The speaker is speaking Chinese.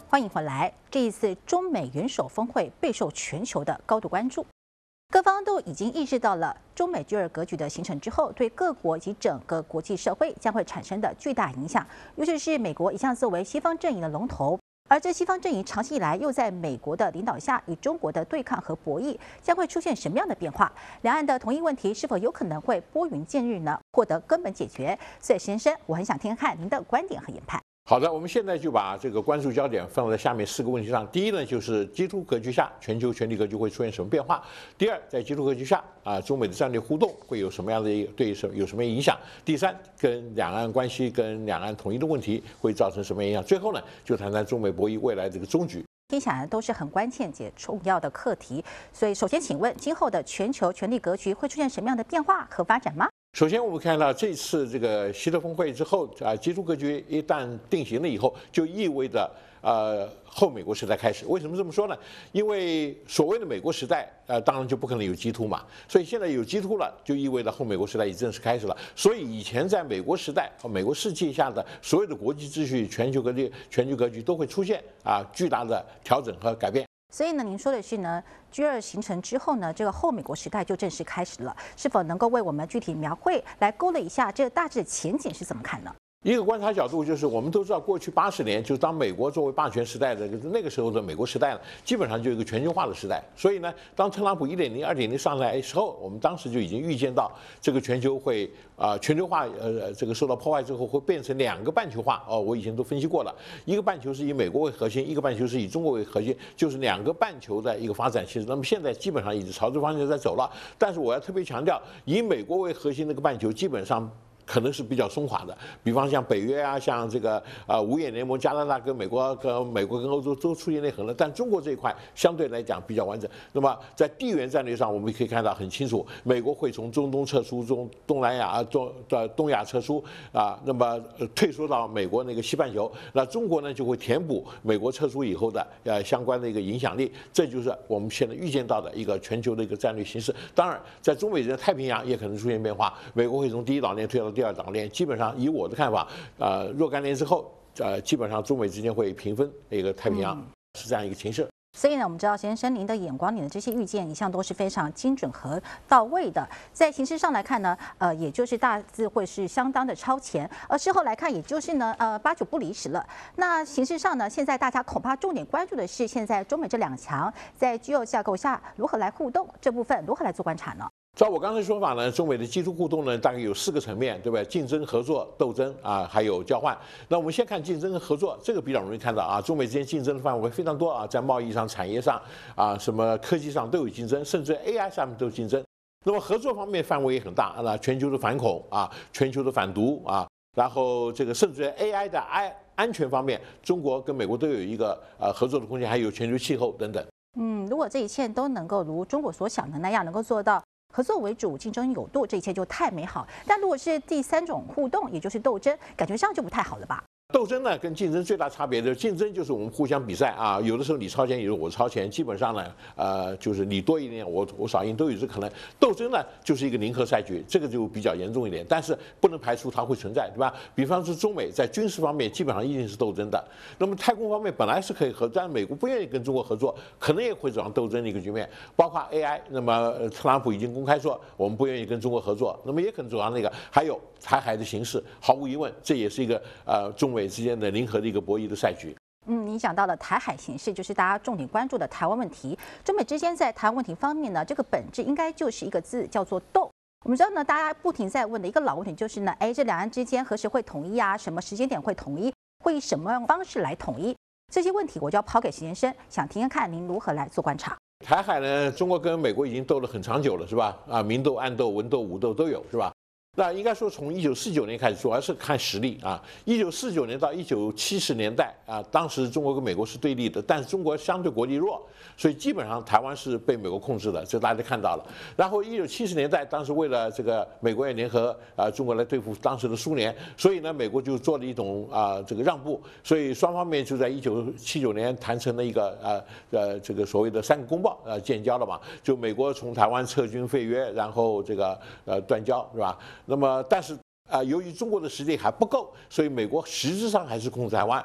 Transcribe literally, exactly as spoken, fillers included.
欢迎回来。这一次中美元首峰会备受全球的高度关注，各方都已经意识到了中美 G 二格局的形成之后，对各国及整个国际社会将会产生的巨大影响。尤其是美国一向作为西方阵营的龙头，而这西方阵营长期以来又在美国的领导下与中国的对抗和博弈，将会出现什么样的变化？两岸的统一问题是否有可能会拨云见日呢？获得根本解决？所以，石先生，我很想听听看您的观点和研判。 好的，我们现在就把这个关注焦点放在下面四个问题上。第一呢，就是基督格局下全球权力格局会出现什么变化？第二，在基督格局下啊，中美的战略互动会有什么样的对什有什么影响？第三，跟两岸关系跟两岸统一的问题会造成什么影响？最后呢，就谈谈中美博弈未来这个终局。 听起来都是很关键且重要的课题。所以，首先请问，今后的全球权力格局会出现什么样的变化和发展吗？ 首先，我们看到这次这个希特峰会之后啊，基督格局一旦定型了以后，就意味着呃后美国时代开始。为什么这么说呢？因为所谓的美国时代，呃，当然就不可能有基督嘛，所以现在有基督了，就意味着后美国时代已正式开始了。所以以前在美国时代和美国世界下的所有的国际秩序、全球格局、全球格局都会出现啊巨大的调整和改变。 所以呢，您说的是呢 ，G 二形成之后呢，这个后美国时代就正式开始了。是否能够为我们具体描绘，来勾勒一下这个大致的前景是怎么看呢？ 一个观察角度就是，我们都知道，过去八十年，就当美国作为霸权时代的那个时候的美国时代呢，基本上就一个全球化的时代。所以呢，当特朗普一点零、二点零上来时候，我们当时就已经预见到这个全球会啊、呃、全球化呃这个受到破坏之后会变成两个半球化哦，我以前都分析过了，一个半球是以美国为核心，一个半球是以中国为核心，就是两个半球的一个发展趋势。那么现在基本上已经朝这方向在走了，但是我要特别强调，以美国为核心那个半球基本上可能是比较松垮的，比方像北约啊，像这个呃五眼联盟，加拿大跟美国跟美国跟欧洲都出现内核了，但中国这一块相对来讲比较完整。那么在地缘战略上，我们可以看到很清楚，美国会从中东撤出，中东南亚啊中的东亚撤出啊，那么退缩到美国那个西半球，那中国呢就会填补美国撤出以后的呃相关的一个影响力，这就是我们现在预见到的一个全球的一个战略形势。当然，在中美的太平洋也可能出现变化，美国会从第一岛链退到第二岛链，基本上以我的看法，呃，若干年之后，呃，基本上中美之间会平分一个太平洋，是这样一个情势。 所以呢，我们知道先生您的眼光，您的这些预见一向都是非常精准和到位的。在形势上来看呢，呃，也就是大致会是相当的超前，而事后来看，也就是呢，呃，八九不离十了。那形势上呢，现在大家恐怕重点关注的是，现在中美这两强在 G 二架构下如何来互动，这部分如何来做观察呢？ 照我刚才说法呢，中美的基础互动呢，大概有四个层面，对不对？竞争、合作、斗争啊，还有交换。那我们先看竞争和合作，这个比较容易看到啊。中美之间竞争的范围非常多啊，在贸易上、产业上啊，什么科技上都有竞争，甚至 A I 上面都有竞争。那么合作方面范围也很大，那全球的反恐啊，全球的反毒啊，然后这个甚至 A I 的安安全方面，中国跟美国都有一个呃合作的空间，还有全球气候等等。 嗯，如果这一切都能够如中国所想的那样，能够做到合作为主，竞争有度，这一切就太美好。但如果是第三种互动，也就是斗争，感觉上就不太好了吧？ 斗争呢，跟竞争最大差别的，竞争就是我们互相比赛啊，有的时候你超前，有的我超前，基本上呢，呃，就是你多一点，我我少一点，都有这可能。斗争呢，就是一个零和赛局，这个就比较严重一点，但是不能排除它会存在，对吧？比方说中美在军事方面基本上一定是斗争的，那么太空方面本来是可以合作，但是美国不愿意跟中国合作，可能也会走上斗争的一个局面。包括 A I， 那么特朗普已经公开说我们不愿意跟中国合作，那么也可能走上那个。还有台海的形势，毫无疑问，这也是一个呃中美之间的零和的一个博弈的赛局。 嗯，你讲到了台海形势，就是大家重点关注的台湾问题。中美之间在台湾问题方面呢，这个本质应该就是一个字，叫做斗。我们知道呢，大家不停在问的一个老问题就是呢，哎，这两岸之间何时会统一啊？什么时间点会统一？会以什么样方式来统一？这些问题我就要抛给石先生，想听听看您如何来做观察。 台海呢，中国跟美国已经斗了很长久了，是吧？啊，明斗、暗斗、文斗、武斗都有，是吧？那应该说，从一九四九年开始，主要是看实力啊。一九四九年到一九七十年代啊，当时中国跟美国是对立的，但是中国相对国力弱，所以基本上台湾是被美国控制的，这大家都看到了。然后一九七十年代，当时为了这个美国也联合啊中国来对付当时的苏联，所以呢，美国就做了一种啊这个让步，所以双方面就在一九七九年谈成了一个呃呃这个所谓的三个公报呃建交了嘛，就美国从台湾撤军废约，然后这个呃断交是吧？那么但是啊、呃，由于中国的实力还不够，所以美国实质上还是控制台湾。